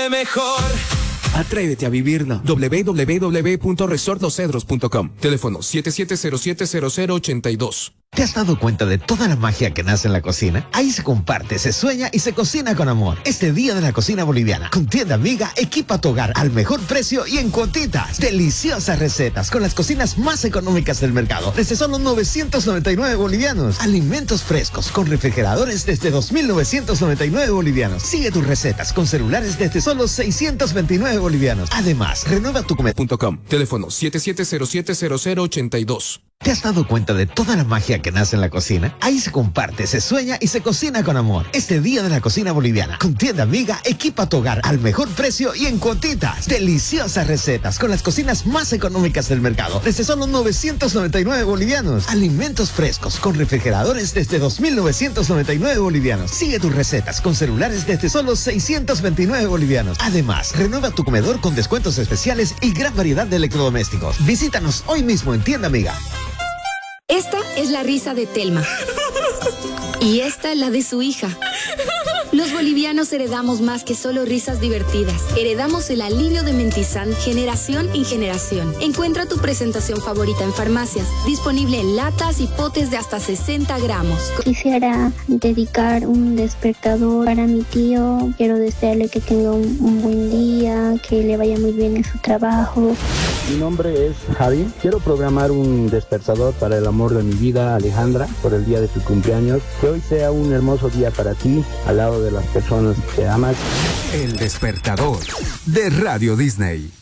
siente mejor. Atrévete a vivirlo. www.resortlosedros.com. Teléfono 77070082. ¿Te has dado cuenta de toda la magia que nace en la cocina? Ahí se comparte, se sueña y se cocina con amor. Este Día de la Cocina Boliviana, con Tienda Amiga, equipa tu hogar al mejor precio y en cuotitas. Deliciosas recetas con las cocinas más económicas del mercado, desde solo 999 bolivianos. Alimentos frescos con refrigeradores desde 2.999 bolivianos. Sigue tus recetas con celulares desde solo 629 bolivianos. Además, renueva tu comer.com. Teléfono 77070082. ¿Te has dado cuenta de toda la magia que nace en la cocina? Ahí se comparte, se sueña y se cocina con amor. Este Día de la Cocina Boliviana, con Tienda Amiga, equipa tu hogar al mejor precio y en cuotitas. Deliciosas recetas con las cocinas más económicas del mercado, desde solo 999 bolivianos. Alimentos frescos con refrigeradores desde 2.999 bolivianos. Sigue tus recetas con celulares desde solo 629 bolivianos. Además, renueva tu comedor con descuentos especiales y gran variedad de electrodomésticos. Visítanos hoy mismo en Tienda Amiga. Esta es la risa de Telma. Y esta la de su hija. Los bolivianos heredamos más que solo risas divertidas. Heredamos el alivio de Mentizan generación en generación. Encuentra tu presentación favorita en farmacias. Disponible en latas y potes de hasta 60 gramos. Quisiera dedicar un despertador para mi tío. Quiero desearle que tenga un buen día, que le vaya muy bien en su trabajo. Mi nombre es Javi. Quiero programar un despertador para el amor de mi vida, Alejandra, por el día de tu cumpleaños. Que hoy sea un hermoso día para ti, al lado de las personas que amas. El despertador de Radio Disney.